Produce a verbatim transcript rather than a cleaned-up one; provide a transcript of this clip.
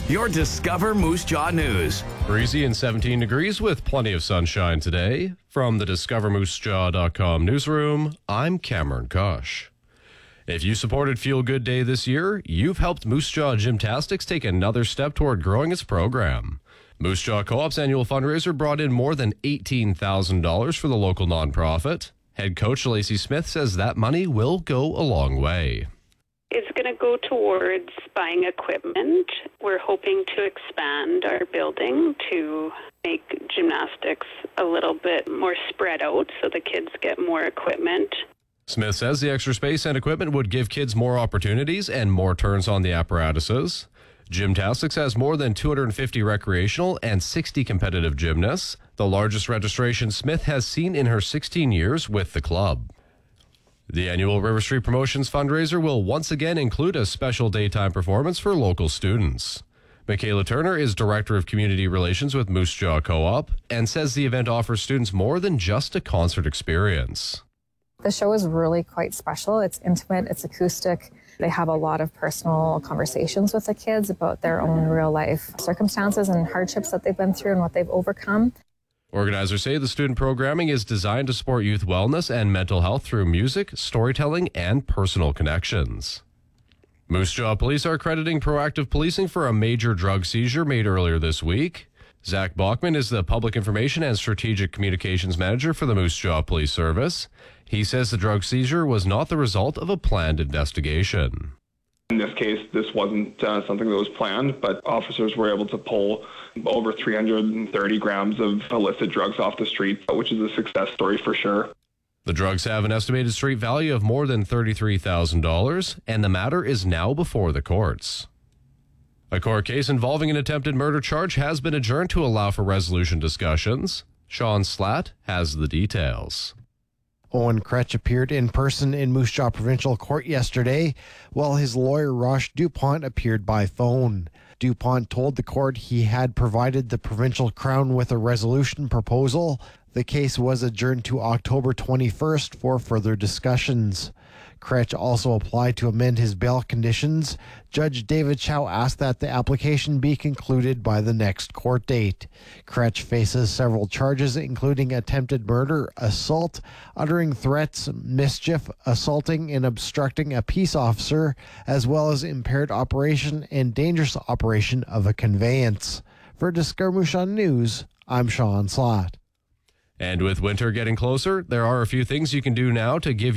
your Discover Moose Jaw News. Breezy and seventeen degrees with plenty of sunshine today. From the discover moose jaw dot com newsroom, I'm Cameron Kosh. If you supported Feel Good Day this year, you've helped Moose Jaw Gymnastics take another step toward growing its program. Moose Jaw Co-op's annual fundraiser brought in more than eighteen thousand dollars for the local nonprofit. Head coach Lacey Smith says that money will go a long way. It's going to go towards buying equipment. We're hoping to expand our building to make gymnastics a little bit more spread out so the kids get more equipment. Smith says the extra space and equipment would give kids more opportunities and more turns on the apparatuses. Gymnastics has more than two hundred fifty recreational and sixty competitive gymnasts, the largest registration Smith has seen in her sixteen years with the club. The annual River Street Promotions fundraiser will once again include a special daytime performance for local students. Michaela Turner is Director of Community Relations with Moose Jaw Co-op and says the event offers students more than just a concert experience. The show is really quite special. It's intimate, it's acoustic. They have a lot of personal conversations with the kids about their own real life circumstances and hardships that they've been through and what they've overcome. Organizers say the student programming is designed to support youth wellness and mental health through music, storytelling, and personal connections. Moose Jaw Police are crediting proactive policing for a major drug seizure made earlier this week. Zach Bachman is the Public Information and Strategic Communications Manager for the Moose Jaw Police Service. He says the drug seizure was not the result of a planned investigation. In this case, this wasn't uh, something that was planned, but officers were able to pull over three hundred thirty grams of illicit drugs off the street, which is a success story for sure. The drugs have an estimated street value of more than thirty-three thousand dollars, and the matter is now before the courts. A court case involving an attempted murder charge has been adjourned to allow for resolution discussions. Sean Slatt has the details. Owen Kretsch appeared in person in Moose Jaw Provincial Court yesterday, while his lawyer Rosh Dupont appeared by phone. Dupont told the court he had provided the provincial crown with a resolution proposal. The case was adjourned to October twenty-first for further discussions. Kretsch also applied to amend his bail conditions. Judge David Chow asked that the application be concluded by the next court date. Kretsch faces several charges, including attempted murder, assault, uttering threats, mischief, assaulting and obstructing a peace officer, as well as impaired operation and dangerous operation of a conveyance. For Discover Moose Jaw News, I'm Sean Slatt. And with winter getting closer, there are a few things you can do now to give